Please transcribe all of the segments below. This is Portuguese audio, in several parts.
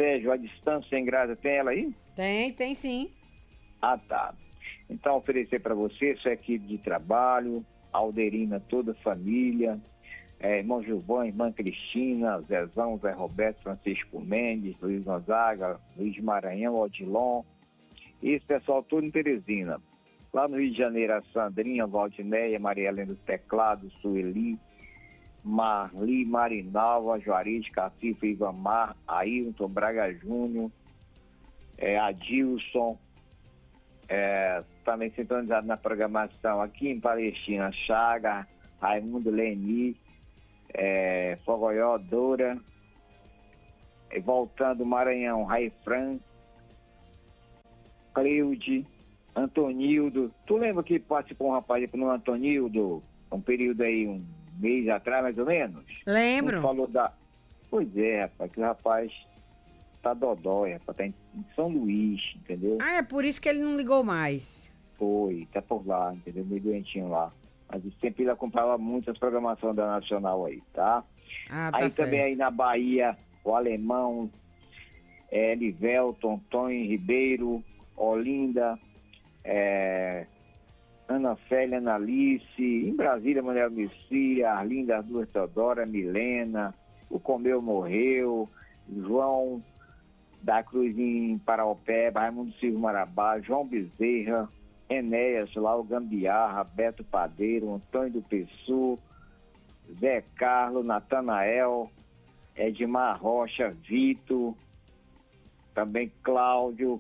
Sérgio, a distância sem graça, tem ela aí? Tem sim. Ah, tá. Então, oferecer para você, sua equipe de trabalho, Alderina, toda a família, irmão Gilvão, irmã Cristina, Zezão, Zé Roberto, Francisco Mendes, Luiz Gonzaga, Luiz Maranhão, Odilon, esse pessoal todo em Teresina. Lá no Rio de Janeiro, a Sandrinha, Valdinéia, Maria Helena do Teclado, Sueli, Marli, Marinalva, Juarez, Cacife, Ivamar, Ailton, Braga Júnior, Adilson, também sintonizado na programação aqui em Palestina, Chaga, Raimundo Leni, Fogoió, Dora, voltando Maranhão, Raifran, Cleude, Antonildo. Tu lembra que participou um rapaz aqui no Antonildo, um período aí, um mês atrás, mais ou menos? Lembro. Não falou da... Pois é, rapaz, que o rapaz tá dodói, rapaz, tá em São Luís, entendeu? Ah, é por isso que ele não ligou mais. Foi, tá por lá, entendeu? Meio doentinho lá. Mas sempre ele acompanhava muito as programações da Nacional aí, tá? Ah, tá aí certo. também aí na Bahia, o Alemão, Livelton, Tonho Ribeiro, Olinda, Ana Félia, Ana Alice, em Brasília, Manuel Messia, Arlinda, as duas Teodora, Milena, o Comeu morreu, João da Cruz em Paraopeba, Raimundo Silva Marabá, João Bezerra, Enéas, lá o Gambiarra, Beto Padeiro, Antônio do Pessu, Zé Carlos, Natanael, Edmar Rocha, Vitor, também Cláudio,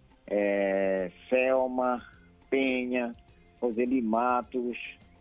Selma, Penha, Roseli Matos,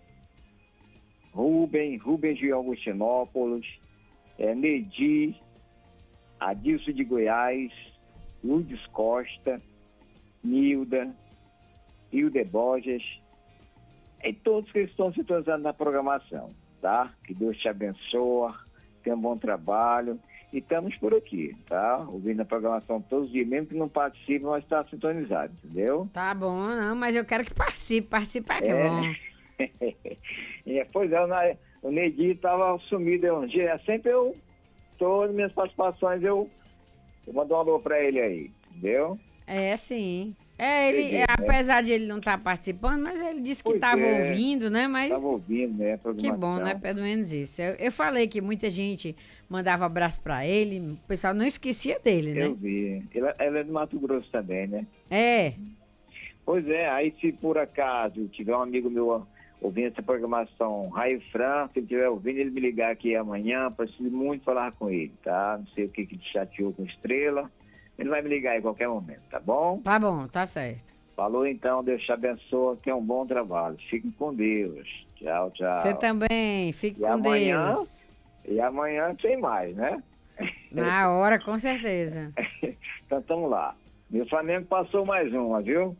Rubens de Augustinópolis, Nedi, Adilson de Goiás, Lourdes Costa, Nilda, Hilde Borges, e todos que estão sintonizados na programação, tá? Que Deus te abençoe, tenha um bom trabalho, e estamos por aqui, tá? Ouvindo a programação todos os dias, mesmo que não participe, nós estamos sintonizados, entendeu? Tá bom, não, mas eu quero que participe, participar que é bom. Pois é, o Nedi estava sumido um dia, sempre todas as minhas participações eu mando um alô pra ele aí, entendeu? Sim. Apesar de ele não estar participando, mas ele disse que estava ouvindo, né? Mas estava ouvindo, né? Que bom, né? Pelo menos isso. Eu falei que muita gente mandava abraço pra ele, o pessoal não esquecia dele, né? Eu vi. Ela é do Mato Grosso também, né? Pois é, aí se por acaso tiver um amigo meu ouvindo essa programação, Raio Fran, se ele estiver ouvindo, ele me ligar aqui amanhã, preciso muito falar com ele, tá? Não sei o que te chateou com Estrela. Ele vai me ligar aí em qualquer momento, tá bom? Tá bom, tá certo. Falou então, Deus te abençoe, tenha um bom trabalho. Fiquem com Deus. Tchau, tchau. Você também, fique com Deus. E amanhã tem mais, né? Na hora, com certeza. Então estamos lá. Meu Flamengo passou mais uma, viu?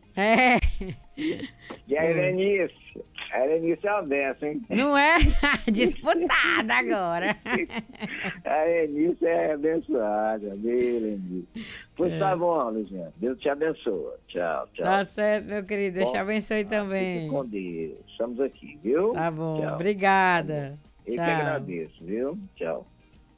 E a Erenice é uma benção, hein? Não é? Disputada agora. A Erenice é abençoada, viu, Erenice? Pois tá bom, Luciano. Deus te abençoe. Tchau, tchau. Tá certo, meu querido. Deus te abençoe também. Fique com Deus. Estamos aqui, viu? Tá bom. Tchau. Obrigada. Eu que agradeço, viu? Tchau.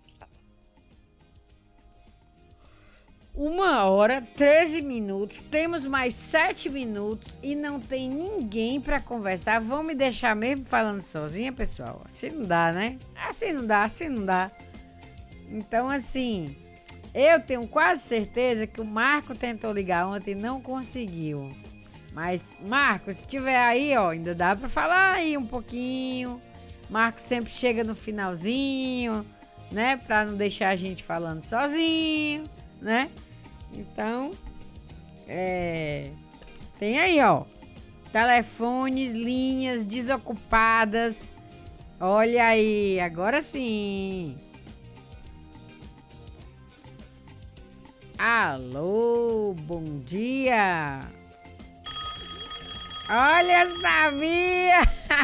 1h13. Temos mais 7 minutos e não tem ninguém pra conversar. Vão me deixar mesmo falando sozinha, pessoal? Assim não dá, né? Assim não dá. Então, assim, eu tenho quase certeza que o Marco tentou ligar ontem e não conseguiu. Mas, Marco, se tiver aí, ó, ainda dá pra falar aí um pouquinho. Marco sempre chega no finalzinho, né? Pra não deixar a gente falando sozinho, né? Então, tem aí, ó, telefones, linhas desocupadas. Olha aí, agora sim. Alô, bom dia. Olha, sabia.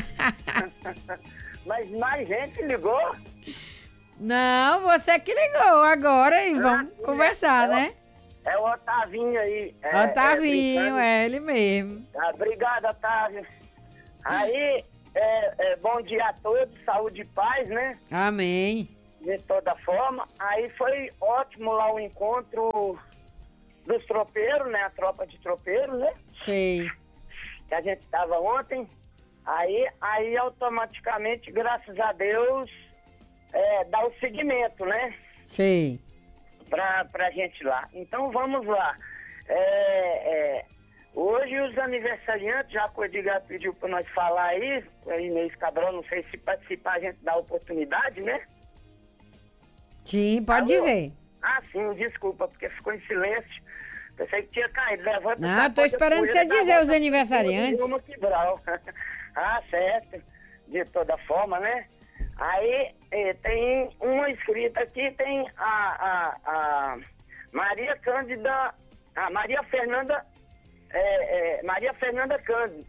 Mas mais gente ligou? Não, você que ligou agora e vamos conversar, né? É o Otavinho aí. Otavinho, ele mesmo. Obrigado, Otávio. Aí, bom dia a todos, saúde e paz, né? Amém. de toda forma. Aí foi ótimo lá o encontro dos tropeiros, né? A tropa de tropeiros, né? Sei. Que a gente estava ontem. Aí automaticamente, graças a Deus, dá o seguimento, né? Sei. Pra gente lá. Então vamos lá. Hoje os aniversariantes, já que o Edgar pediu para nós falar aí, a Inês Cabral, não sei se participar a gente dá oportunidade, né? Sim, pode dizer. Ah, sim, desculpa, porque ficou em silêncio. Pensei que tinha caído. Levanta. Não, tô esperando você dizer os aniversariantes. Ah, certo. De toda forma, né? Aí tem uma inscrita aqui, tem a Maria Cândida, a Maria Fernanda, Maria Fernanda Cândido,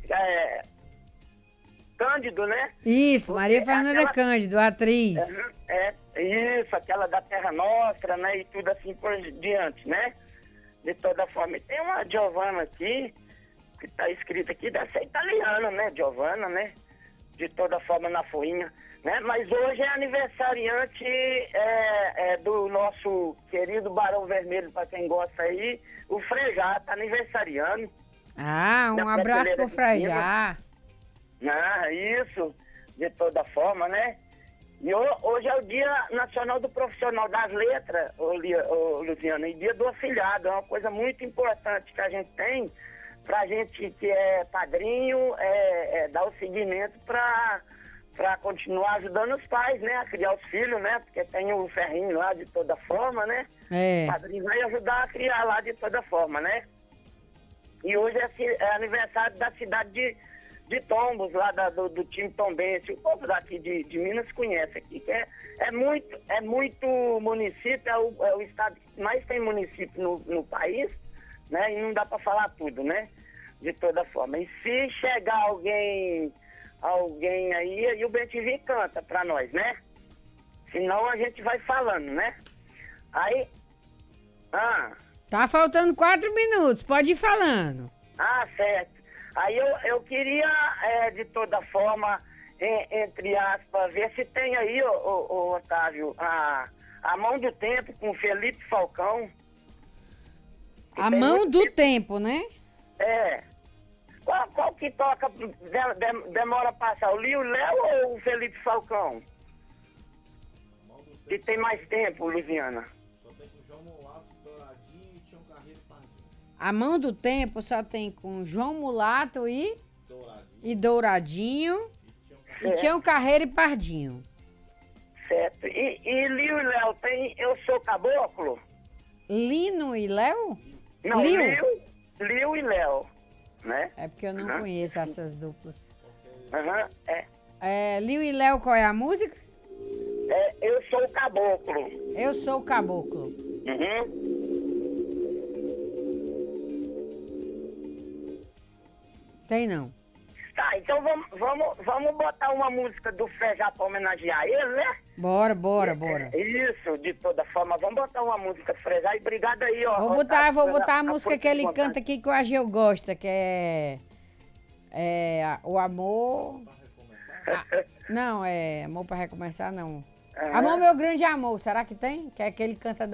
Cândido, né? Isso, Porque Maria Fernanda Cândido, atriz. Isso, aquela da Terra Nostra, né? E tudo assim por diante, né? De toda forma. E tem uma Giovana aqui, que está escrita aqui, deve ser italiana, né? Giovana, né? De toda forma na folhinha, né? Mas hoje é aniversariante do nosso querido Barão Vermelho, para quem gosta aí, o Frejá, tá aniversariando. Ah, um abraço pro Frejá. Ah, isso, de toda forma, né? E hoje é o Dia Nacional do Profissional das Letras, Luciana, e Dia do Afilhado. É uma coisa muito importante que a gente tem pra gente que é padrinho, dar o seguimento pra continuar ajudando os pais, né? A criar os filhos, né? Porque tem o ferrinho lá de toda forma, né? O padrinho vai ajudar a criar lá de toda forma, né? E hoje é aniversário da cidade de Tombos, lá do time tombense. O povo daqui de Minas conhece aqui, que é muito município, é o estado que mais tem município no país, né? E não dá para falar tudo, né? De toda forma. E se chegar alguém aí o BTV canta para nós, né? Senão a gente vai falando, né? Aí... Tá faltando 4 minutos, pode ir falando. Ah, certo. Aí eu queria, de toda forma, entre aspas, ver se tem aí, ô Otávio, a Mão do Tempo com Felipe Falcão. A Mão do Tempo, né? Qual que toca, demora a passar, o Lio Léo ou o Felipe Falcão? Que tem mais tempo, Luciana. A Mão do Tempo só tem com João Mulato e Douradinho. E Tião Carreiro e Pardinho. Certo. E Lio e Léo tem Eu Sou Caboclo? Lino e Léo? Não, Lio e Léo, né? É porque eu não conheço essas duplas. É. Lio e Léo, qual é a música? Eu Sou o Caboclo. Eu Sou o Caboclo. Tem não. Tá, então vamos botar uma música do Frejá pra homenagear ele, né? Bora. Isso, de toda forma. Vamos botar uma música do Frejá e obrigado aí, ó. Vou botar a música que ele canta aqui que o Ageu gosta, que é O Amor... não, Amor pra Recomeçar, não. Amor, Meu Grande Amor, será que tem? Que é que ele canta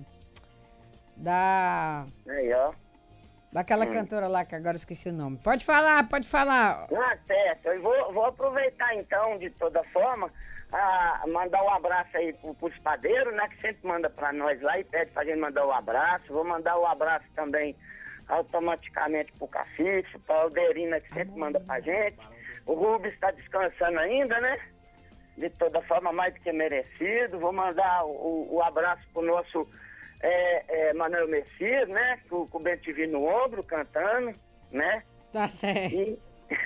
Aí, ó. Daquela cantora lá, que agora eu esqueci o nome. Pode falar. Ah, certo. Eu vou aproveitar, então, de toda forma, mandar um abraço aí pros padeiros, né, que sempre manda pra nós lá e pede pra gente mandar um abraço. Vou mandar um abraço também automaticamente pro Cafixo, pra Alderina, que sempre manda pra gente. O Rubens está descansando ainda, né? De toda forma, mais do que merecido. Vou mandar o abraço pro nosso... Manuel Messias, né? Com o BTV no ombro, cantando, né? Tá certo.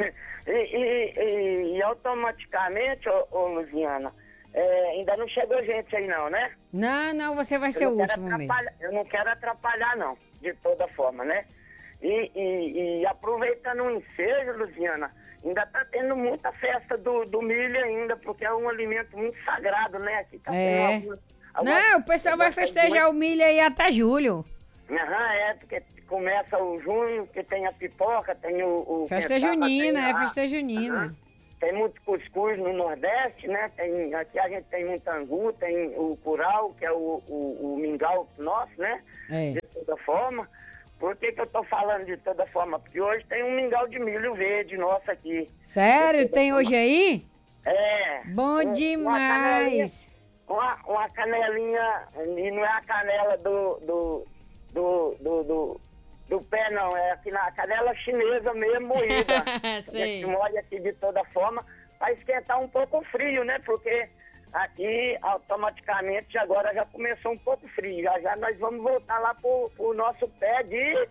E automaticamente, ô Luciana, ainda não chegou gente aí não, né? Não, você vai ser o último mesmo. Eu não quero atrapalhar não, de toda forma, né? E aproveitando o ensejo, Luciana, ainda tá tendo muita festa do milho ainda, porque é um alimento muito sagrado, né? Aqui tá tendo Não, o pessoal vai festejar o milho aí até julho. Porque começa o junho, que tem a pipoca, tem o festa junina, festa junina. tem muito cuscuz no Nordeste, né? Aqui a gente tem muito angu, tem o curau, que é o mingau nosso, né? É. De toda forma. Por que eu tô falando de toda forma? Porque hoje tem um mingau de milho verde nosso aqui. Sério? Tem hoje aí? É. Bom demais. Uma canelinha, e não é a canela do pé, não. É aqui na canela chinesa mesmo, moída. Sei. A gente molha aqui de toda forma para esquentar um pouco o frio, né? Porque aqui, automaticamente, agora já começou um pouco frio. Já nós vamos voltar lá pro nosso pé de...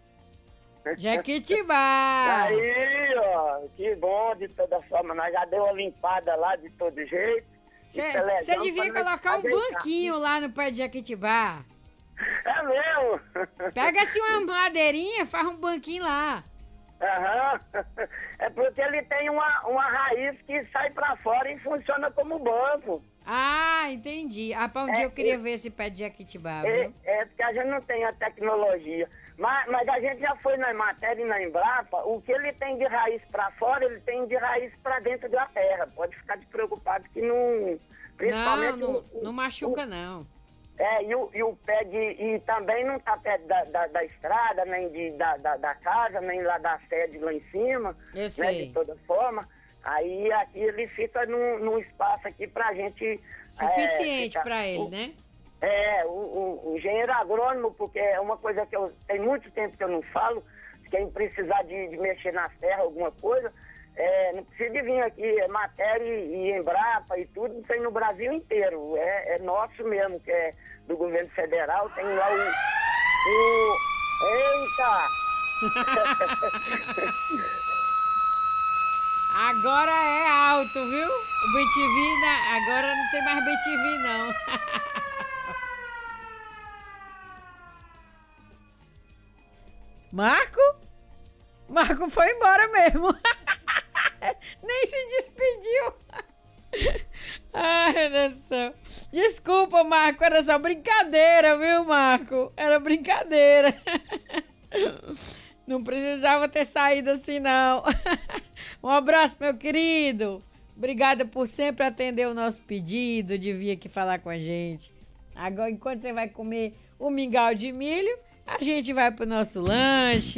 Jequitibá. Aí, ó, que bom, de toda forma. Nós já deu uma limpada lá de todo jeito. Você devia colocar um banquinho lá no pé de Jequitibá. É mesmo? Pega-se uma madeirinha, faz um banquinho lá. Aham. É porque ele tem uma raiz que sai pra fora e funciona como banco. Ah, entendi. Ah, pra um dia eu queria ver esse pé de Jequitibá, viu? É porque a gente não tem a tecnologia. Mas a gente já foi na Emater e na Embrapa, o que ele tem de raiz pra fora, ele tem de raiz pra dentro da terra. Pode ficar despreocupado que não... Principalmente não machuca, não. E o pé e também não tá perto da estrada, nem da casa, nem lá da sede lá em cima. Eu sei. Né, de toda forma. Aí aqui ele fica num espaço aqui pra gente... Suficiente pra ele, né? O engenheiro agrônomo, porque é uma coisa que tem muito tempo que eu não falo, quem precisar de mexer nas terras, alguma coisa, não precisa de vir aqui, matéria e Embrapa e tudo, tem no Brasil inteiro, é nosso mesmo, que é do governo federal, tem lá Eita! Agora é alto, viu? O BTV, agora não tem mais BTV, não. Marco? Marco foi embora mesmo. Nem se despediu. Ai, meu Deus do céu. Desculpa, Marco, era só brincadeira, viu, Marco? Era brincadeira. Não precisava ter saído assim, não. Um abraço, meu querido. Obrigada por sempre atender o nosso pedido de vir aqui falar com a gente. Agora, enquanto você vai comer o mingau de milho, a gente vai pro nosso lanche.